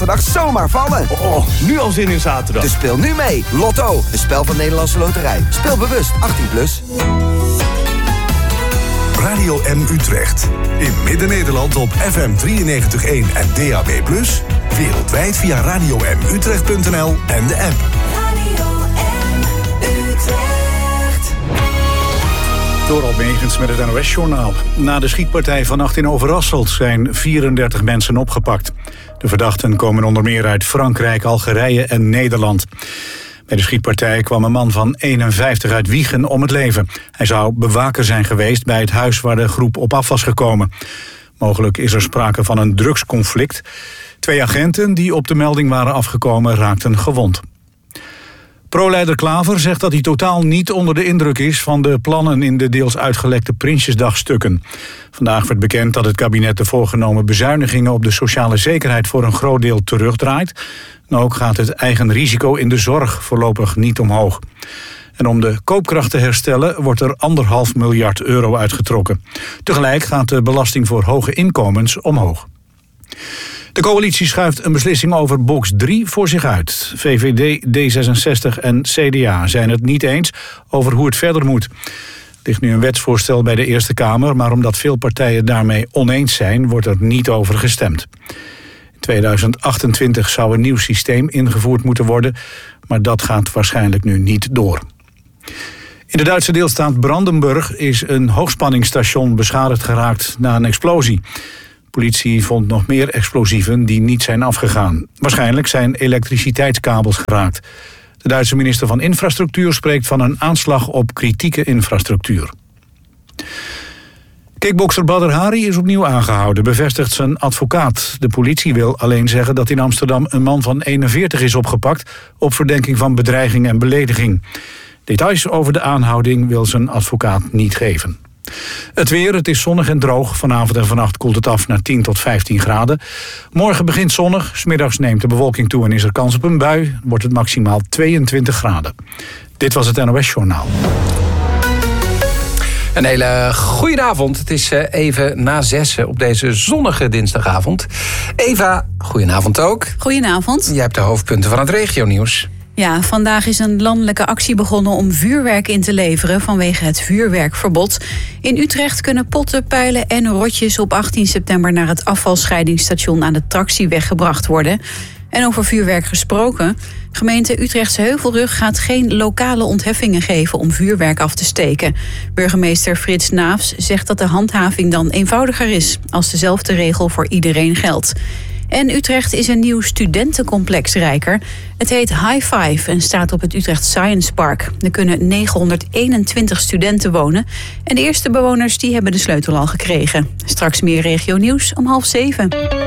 Vandaag zomaar vallen. Oh, nu al zin in zaterdag. Dus speel nu mee. Lotto, een spel van Nederlandse Loterij. Speel bewust, 18+. Radio M Utrecht. In Midden-Nederland op FM 93.1 en DAB+. Wereldwijd via radiomutrecht.nl en de app. Radio M Utrecht. Dorald Megens met het NOS-journaal. Na de schietpartij vannacht in Overasselt zijn 34 mensen opgepakt. De verdachten komen onder meer uit Frankrijk, Algerije en Nederland. Bij de schietpartij kwam een man van 51 uit Wijchen om het leven. Hij zou bewaker zijn geweest bij het huis waar de groep op af was gekomen. Mogelijk is er sprake van een drugsconflict. 2 agenten die op de melding waren afgekomen raakten gewond. Pro-leider Klaver zegt dat hij totaal niet onder de indruk is van de plannen in de deels uitgelekte Prinsjesdagstukken. Vandaag werd bekend dat het kabinet de voorgenomen bezuinigingen op de sociale zekerheid voor een groot deel terugdraait. En ook gaat het eigen risico in de zorg voorlopig niet omhoog. En om de koopkracht te herstellen wordt er 1,5 miljard euro uitgetrokken. Tegelijk gaat de belasting voor hoge inkomens omhoog. De coalitie schuift een beslissing over box 3 voor zich uit. VVD, D66 en CDA zijn het niet eens over hoe het verder moet. Er ligt nu een wetsvoorstel bij de Eerste Kamer, maar omdat veel partijen daarmee oneens zijn, wordt er niet over gestemd. In 2028 zou een nieuw systeem ingevoerd moeten worden, maar dat gaat waarschijnlijk nu niet door. In de Duitse deelstaat Brandenburg is een hoogspanningsstation beschadigd geraakt na een explosie. De politie vond nog meer explosieven die niet zijn afgegaan. Waarschijnlijk zijn elektriciteitskabels geraakt. De Duitse minister van Infrastructuur spreekt van een aanslag op kritieke infrastructuur. Kickbokser Badr Hari is opnieuw aangehouden, bevestigt zijn advocaat. De politie wil alleen zeggen dat in Amsterdam een man van 41 is opgepakt op verdenking van bedreiging en belediging. Details over de aanhouding wil zijn advocaat niet geven. Het weer, het is zonnig en droog. Vanavond en vannacht koelt het af naar 10 tot 15 graden. Morgen begint zonnig, 's middags neemt de bewolking toe en is er kans op een bui. Wordt het maximaal 22 graden. Dit was het NOS-journaal. Een hele goede avond. Het is even na 6 op deze zonnige dinsdagavond. Eva, goedenavond ook. Goedenavond. Jij hebt de hoofdpunten van het regionieuws. Ja, vandaag is een landelijke actie begonnen om vuurwerk in te leveren vanwege het vuurwerkverbod. In Utrecht kunnen potten, pijlen en rotjes op 18 september naar het afvalscheidingsstation aan de Taxieweg gebracht worden. En over vuurwerk gesproken, gemeente Utrechtse Heuvelrug gaat geen lokale ontheffingen geven om vuurwerk af te steken. Burgemeester Frits Naafs zegt dat de handhaving dan eenvoudiger is als dezelfde regel voor iedereen geldt. En Utrecht is een nieuw studentencomplex rijker. Het heet High Five en staat op het Utrecht Science Park. Er kunnen 921 studenten wonen. En de eerste bewoners die hebben de sleutel al gekregen. Straks meer regionieuws om 6:30.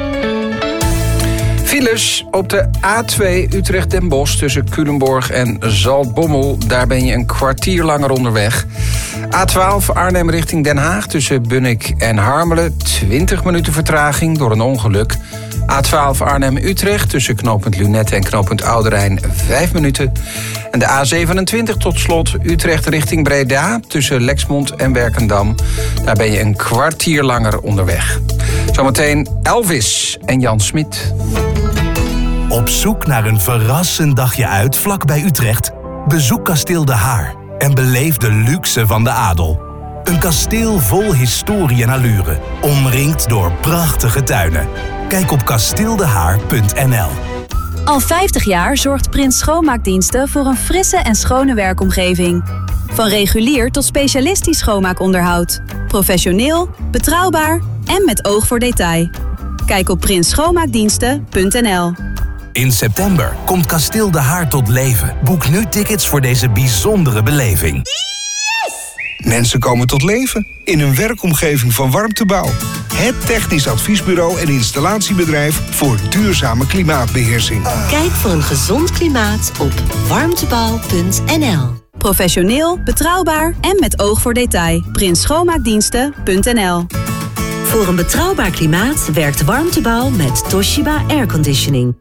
Files op de A2 Utrecht-Den Bosch tussen Culemborg en Zaltbommel. Daar ben je een kwartier langer onderweg. A12 Arnhem richting Den Haag tussen Bunnik en Harmelen. 20 minuten vertraging door een ongeluk. A12 Arnhem-Utrecht tussen knooppunt Lunette en knooppunt Oude-Rijn 5 minuten. En de A27 tot slot Utrecht richting Breda tussen Lexmond en Werkendam. Daar ben je een kwartier langer onderweg. Zometeen Elvis en Jan Smit. Op zoek naar een verrassend dagje uit vlakbij Utrecht? Bezoek Kasteel De Haar en beleef de luxe van de adel. Een kasteel vol historie en allure, omringd door prachtige tuinen. Kijk op kasteeldehaar.nl. Al 50 jaar zorgt Prins Schoonmaakdiensten voor een frisse en schone werkomgeving. Van regulier tot specialistisch schoonmaakonderhoud. Professioneel, betrouwbaar en met oog voor detail. Kijk op prinsschoonmaakdiensten.nl. In september komt Kasteel De Haar tot leven. Boek nu tickets voor deze bijzondere beleving. Mensen komen tot leven in een werkomgeving van Warmtebouw. Het technisch adviesbureau en installatiebedrijf voor duurzame klimaatbeheersing. Kijk voor een gezond klimaat op warmtebouw.nl. Professioneel, betrouwbaar en met oog voor detail. prinsschoonmaakdiensten.nl. Voor een betrouwbaar klimaat werkt Warmtebouw met Toshiba Airconditioning.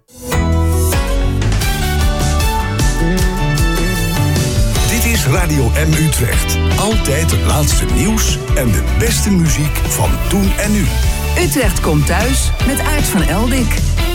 Dit is Radio M Utrecht. Altijd het laatste nieuws en de beste muziek van toen en nu. Utrecht komt thuis met Aart van Eldik.